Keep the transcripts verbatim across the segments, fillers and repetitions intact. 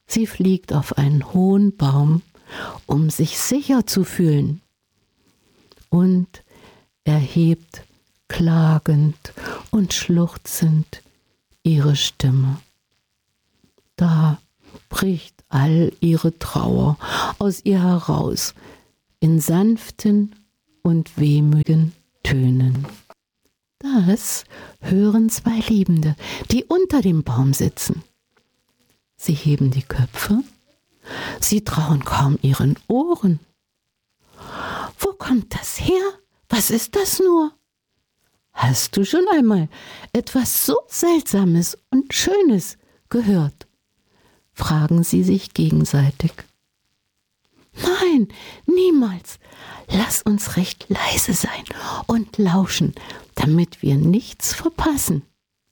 Sie fliegt auf einen hohen Baum, um sich sicher zu fühlen, und erhebt klagend und schluchzend ihre Stimme. Da bricht all ihre Trauer aus ihr heraus in sanften und wehmütigen Tönen. Das hören zwei Liebende, die unter dem Baum sitzen. Sie heben die Köpfe, sie trauen kaum ihren Ohren. Wo kommt das her? Was ist das nur? Hast du schon einmal etwas so Seltsames und Schönes gehört? Fragen sie sich gegenseitig. Nein, niemals. Lass uns recht leise sein und lauschen, damit wir nichts verpassen.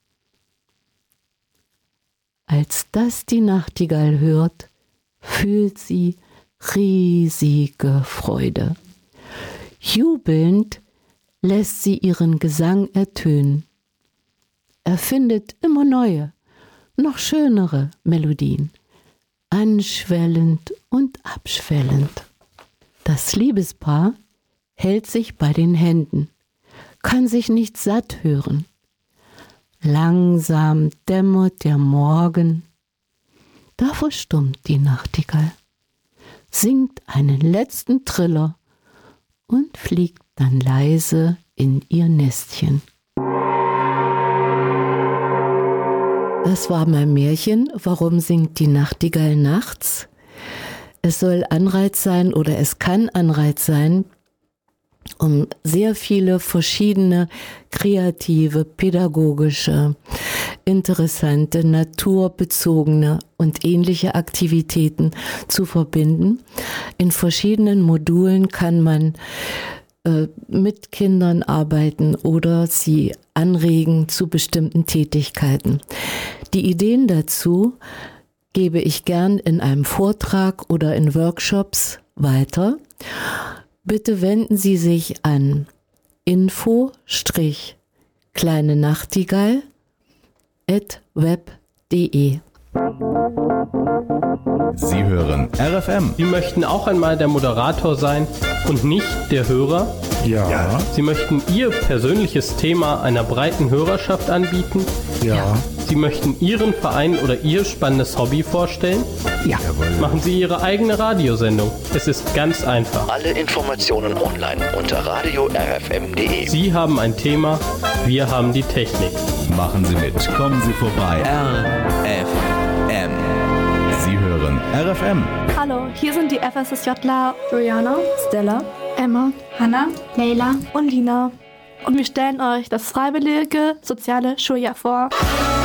Als das die Nachtigall hört, fühlt sie riesige Freude. Jubelnd lässt sie ihren Gesang ertönen. Er findet immer neue, noch schönere Melodien, anschwellend und abschwellend. Das Liebespaar hält sich bei den Händen, kann sich nicht satt hören. Langsam dämmert der Morgen, da verstummt die Nachtigall, singt einen letzten Triller und fliegt dann leise in ihr Nestchen. Das war mein Märchen, Warum singt die Nachtigall nachts? Es soll Anreiz sein oder es kann Anreiz sein, um sehr viele verschiedene kreative, pädagogische, interessante, naturbezogene und ähnliche Aktivitäten zu verbinden. In verschiedenen Modulen kann man äh, mit Kindern arbeiten oder sie anregen zu bestimmten Tätigkeiten. Die Ideen dazu gebe ich gern in einem Vortrag oder in Workshops weiter. Bitte wenden Sie sich an info-kleine nachtigall at web punkt de. Sie hören R F M. Sie möchten auch einmal der Moderator sein und nicht der Hörer? Ja. ja. Sie möchten Ihr persönliches Thema einer breiten Hörerschaft anbieten? Ja. ja. Sie möchten Ihren Verein oder Ihr spannendes Hobby vorstellen? Ja. Jawohl. Machen Sie Ihre eigene Radiosendung. Es ist ganz einfach. Alle Informationen online unter radio punkt r f m punkt de. Sie haben ein Thema, wir haben die Technik. Machen Sie mit, kommen Sie vorbei. R F M. Sie hören R F M. Hallo, hier sind die F S S Jler Juliana, Stella, Emma, Hannah, Leila und Lina. Und wir stellen euch das freiwillige soziale Schuljahr vor.